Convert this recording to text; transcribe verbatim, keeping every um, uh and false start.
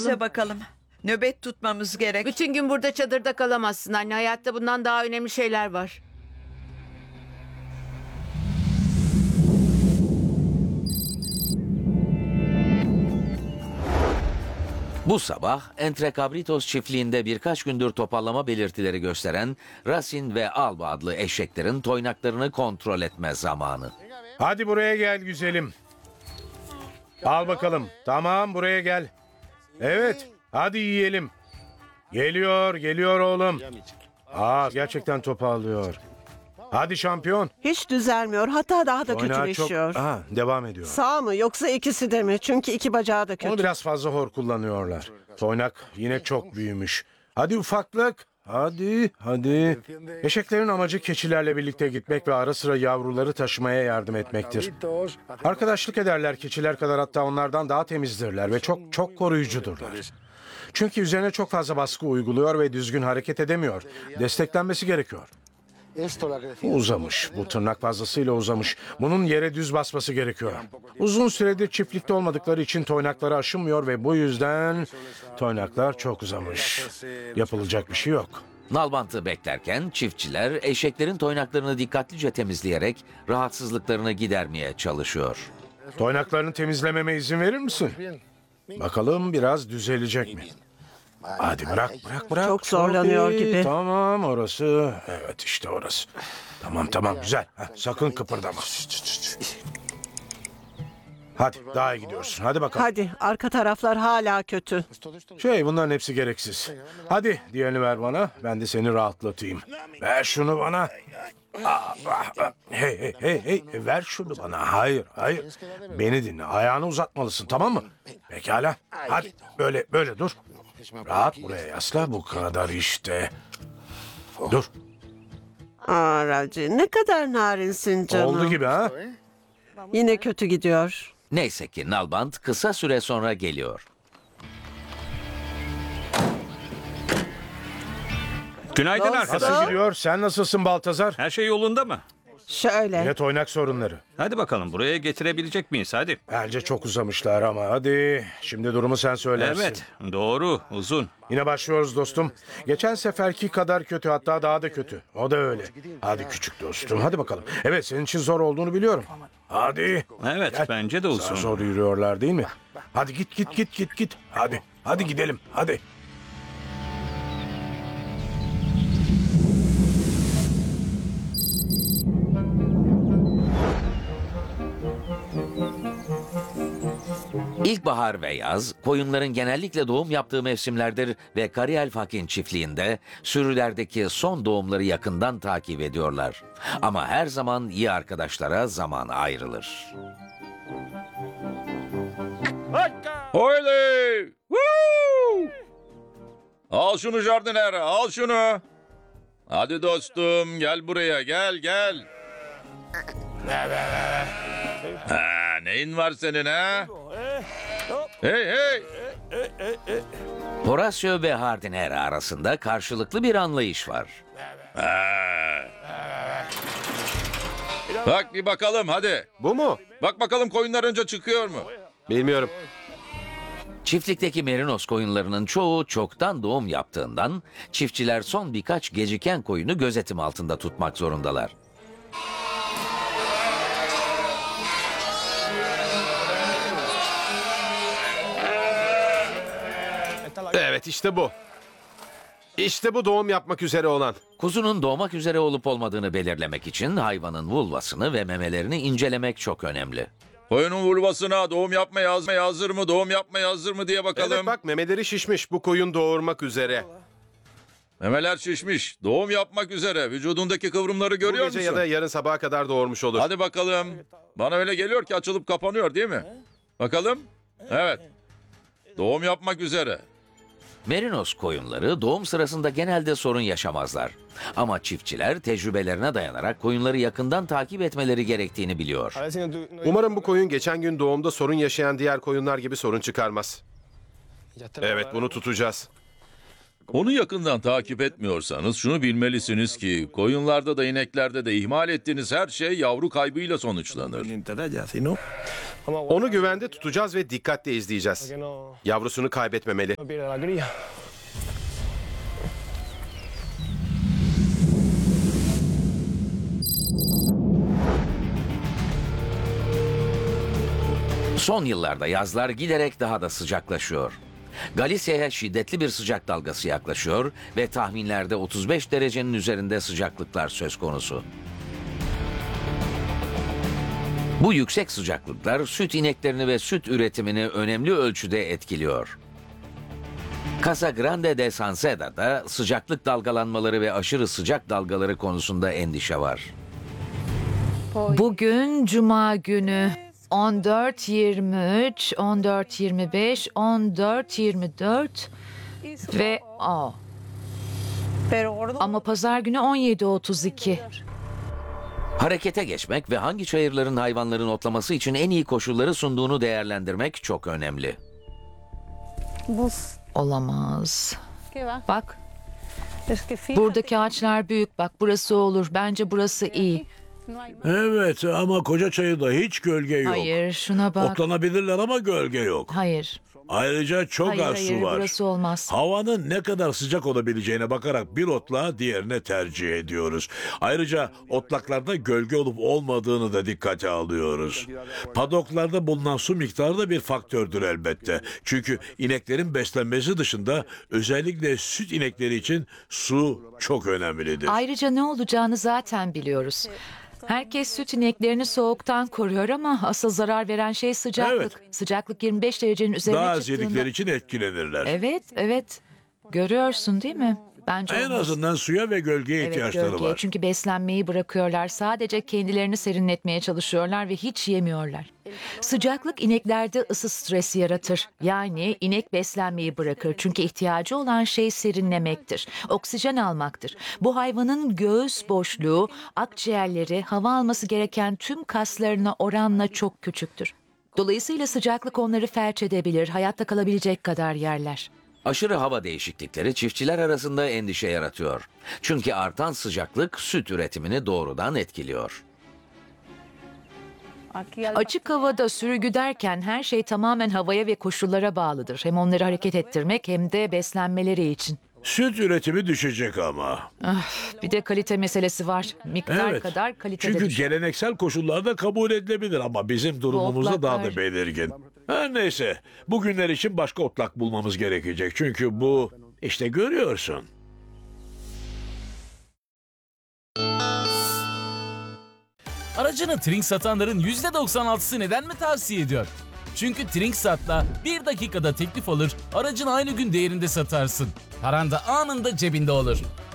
işimize bakalım. Nöbet tutmamız gerek. Bütün gün burada çadırda kalamazsın anne. Hayatta bundan daha önemli şeyler var. Bu sabah Entrecabritos çiftliğinde birkaç gündür topallama belirtileri gösteren Rasin ve Alba adlı eşeklerin toynaklarını kontrol etme zamanı. Hadi buraya gel güzelim. Al bakalım. Tamam, buraya gel. Evet, hadi yiyelim. Geliyor, geliyor oğlum. Aa, gerçekten topallıyor. Hadi şampiyon. Hiç düzelmiyor. Hatta daha da Oynağı çok... kötüleşiyor. Aha, devam ediyor. Sağ mı yoksa ikisi de mi? Çünkü iki bacağı da kötü. Onu biraz fazla hor kullanıyorlar. Toynak yine çok büyümüş. Hadi ufaklık. Hadi, hadi. Eşeklerin amacı keçilerle birlikte gitmek ve ara sıra yavruları taşımaya yardım etmektir. Arkadaşlık ederler keçiler kadar, hatta onlardan daha temizdirler ve çok çok koruyucudurlar. Çünkü üzerine çok fazla baskı uyguluyor ve düzgün hareket edemiyor. Desteklenmesi gerekiyor. Bu uzamış. Bu tırnak fazlasıyla uzamış. Bunun yere düz basması gerekiyor. Uzun süredir çiftlikte olmadıkları için toynakları aşınmıyor ve bu yüzden toynaklar çok uzamış. Yapılacak bir şey yok. Nalbant'ı beklerken çiftçiler eşeklerin toynaklarını dikkatlice temizleyerek rahatsızlıklarını gidermeye çalışıyor. Toynaklarını temizlememe izin verir misin? Bakalım biraz düzelecek mi? Hadi bırak, bırak, bırak. Çok zorlanıyor iyi, gibi. Tamam, orası. Evet, işte orası. Tamam, tamam, güzel. Heh, sakın kıpırdama. Hadi, daha iyi gidiyorsun. Hadi bakalım. Hadi, arka taraflar hala kötü. Şey, bunların hepsi gereksiz. Hadi, diğerini ver bana. Ben de seni rahatlatayım. Ver şunu bana. Aa, ah, ah. Hey, hey, hey, hey. Ver şunu bana. Hayır, hayır. Beni dinle. Ayağını uzatmalısın, tamam mı? Pekala. Hadi, böyle, böyle dur. Rahat buraya yasla. Bu kadar işte. Dur. Aa Raci, ne kadar narinsin canım. Oldu gibi ha? Yine kötü gidiyor. Neyse ki Nalbant kısa süre sonra geliyor. Günaydın Nasıl? arkadaşlar. Nasıl gidiyor? Sen nasılsın Baltazar? Her şey yolunda mı? Şöyle. Yine toynak sorunları. Hadi bakalım buraya getirebilecek miyiz? Hadi. Bence çok uzamışlar ama hadi. Şimdi durumu sen söylersin. Evet, doğru, uzun. Yine başlıyoruz dostum. Geçen seferki kadar kötü, hatta daha da kötü. O da öyle. Hadi küçük dostum, hadi bakalım. Evet, senin için zor olduğunu biliyorum. Hadi. Evet, Gel. bence de uzun. Sana zor yürüyorlar değil mi? Hadi git git git git git. Hadi. Hadi gidelim. Hadi. İlkbahar ve yaz, koyunların genellikle doğum yaptığı mevsimlerdir ve Kariel Fakin çiftliğinde sürülerdeki son doğumları yakından takip ediyorlar. Ama her zaman iyi arkadaşlara zaman ayrılır. Hoyley! Woo! Al şunu Jardiner, al şunu. Hadi dostum, gel buraya, gel gel. Ha, neyin var senin ha? Hey hey! Horacio ve Hardiner arasında karşılıklı bir anlayış var. Ha. Bak bir bakalım hadi. Bu mu? Bak bakalım koyunlar önce çıkıyor mu? Bilmiyorum. Çiftlikteki merinos koyunlarının çoğu çoktan doğum yaptığından çiftçiler son birkaç geciken koyunu gözetim altında tutmak zorundalar. Evet, işte bu. İşte bu doğum yapmak üzere olan. Kuzunun doğmak üzere olup olmadığını belirlemek için hayvanın vulvasını ve memelerini incelemek çok önemli. Koyunun vulvasına doğum yapmaya hazır, hazır mı, doğum yapmaya hazır mı diye bakalım. Evet bak, memeleri şişmiş. Bu koyun doğurmak üzere. Memeler şişmiş, doğum yapmak üzere. Vücudundaki kıvrımları Bu görüyor gece musun? ya da yarın sabaha kadar doğurmuş olur. Hadi bakalım. Bana öyle geliyor ki açılıp kapanıyor değil mi? Bakalım. Evet. Doğum yapmak üzere. Merinos koyunları doğum sırasında genelde sorun yaşamazlar. Ama çiftçiler tecrübelerine dayanarak koyunları yakından takip etmeleri gerektiğini biliyor. Umarım bu koyun geçen gün doğumda sorun yaşayan diğer koyunlar gibi sorun çıkarmaz. Evet, bunu tutacağız. Onu yakından takip etmiyorsanız şunu bilmelisiniz ki koyunlarda da ineklerde de ihmal ettiğiniz her şey yavru kaybıyla sonuçlanır. Onu güvende tutacağız ve dikkatle izleyeceğiz. Yavrusunu kaybetmemeli. Son yıllarda yazlar giderek daha da sıcaklaşıyor. Galisya'ya şiddetli bir sıcak dalgası yaklaşıyor ve tahminlerde otuz beş derecenin üzerinde sıcaklıklar söz konusu. Bu yüksek sıcaklıklar süt ineklerini ve süt üretimini önemli ölçüde etkiliyor. Casa Grande de Sanceda'da sıcaklık dalgalanmaları ve aşırı sıcak dalgaları konusunda endişe var. Bugün Cuma günü on dört yirmi üç, on dört yirmi beş, on dört yirmi dört ve aa, ama pazar günü on yedi otuz iki. Harekete geçmek ve hangi çayırların hayvanların otlaması için en iyi koşulları sunduğunu değerlendirmek çok önemli. Olamaz. Bak, buradaki ağaçlar büyük. Bak, burası olur. Bence burası iyi. Evet ama koca çayırda hiç gölge yok. Hayır, şuna bak. Otlanabilirler ama gölge yok. Hayır. Ayrıca çok Hayır, az hayır, su var. burası olmaz. Havanın ne kadar sıcak olabileceğine bakarak bir otlağı diğerine tercih ediyoruz. Ayrıca otlaklarda gölge olup olmadığını da dikkate alıyoruz. Padoklarda bulunan su miktarı da bir faktördür elbette. Çünkü ineklerin beslenmesi dışında özellikle süt inekleri için su çok önemlidir. Ayrıca ne olacağını zaten biliyoruz. Herkes süt ineklerini soğuktan koruyor ama asıl zarar veren şey sıcaklık. Evet. Sıcaklık yirmi beş derecenin üzerine Daha az çıktığında... yedikleri için etkilenirler. Evet, evet. Görüyorsun değil mi? Bence En olmaz. azından suya ve gölgeye Evet, ihtiyaçları gölgeye. var. Çünkü beslenmeyi bırakıyorlar. Sadece kendilerini serinletmeye çalışıyorlar ve hiç yemiyorlar. Sıcaklık ineklerde ısı stresi yaratır. Yani inek beslenmeyi bırakır. Çünkü ihtiyacı olan şey serinlemektir. Oksijen almaktır. Bu hayvanın göğüs boşluğu, akciğerleri, hava alması gereken tüm kaslarına oranla çok küçüktür. Dolayısıyla sıcaklık onları felç edebilir, hayatta kalabilecek kadar yerler. Aşırı hava değişiklikleri çiftçiler arasında endişe yaratıyor. Çünkü artan sıcaklık süt üretimini doğrudan etkiliyor. Açık havada sürü derken her şey tamamen havaya ve koşullara bağlıdır. Hem onları hareket ettirmek hem de beslenmeleri için. Süt üretimi düşecek ama. Bir de kalite meselesi var. Miktar Evet. kadar kalitede Çünkü düşer. geleneksel koşullarda kabul edilebilir ama bizim durumumuzda daha da otlaklar- belirgin. Her neyse, bugünler için başka otlak bulmamız gerekecek. Çünkü bu, işte görüyorsun. Aracını Trink satanların yüzde doksan altısı neden mi tavsiye ediyor? Çünkü Trinksat'la bir dakikada teklif alır, aracını aynı gün değerinde satarsın. Paran da anında cebinde olur.